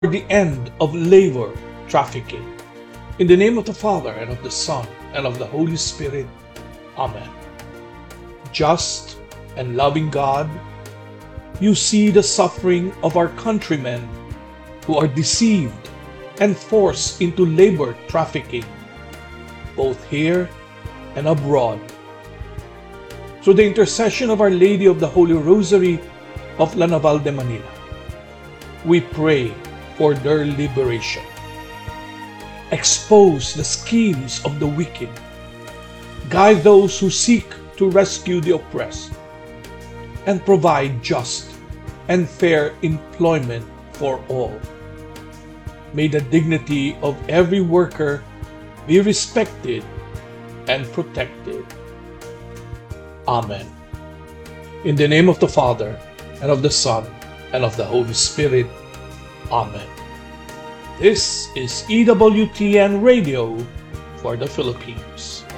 the end of labor trafficking. In the name of the Father, and of the Son, and of the Holy Spirit. Amen. Just and loving God, you see the suffering of our countrymen who are deceived and forced into labor trafficking, both here and abroad. Through the intercession of Our Lady of the Holy Rosary of La Naval de Manila, we pray for their liberation. Expose the schemes of the wicked. Guide those who seek to rescue the oppressed, and provide just and fair employment for all. May the dignity of every worker be respected and protected. Amen. In the name of the Father, and of the Son, and of the Holy Spirit. Amen. This is EWTN Radio for the Philippines.